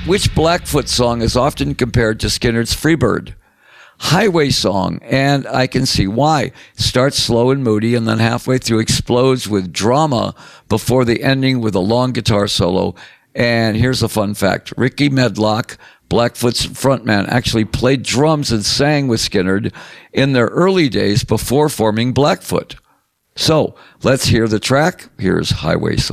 Which Blackfoot song is often compared to Skinner's Freebird? Highway Song, and I can see why. It starts slow and moody, and then halfway through explodes with drama before the ending with a long guitar solo. And here's a fun fact. Ricky Medlock, Blackfoot's frontman, actually played drums and sang with Skynyrd in their early days before forming Blackfoot. So let's hear the track. Here's Highway Song.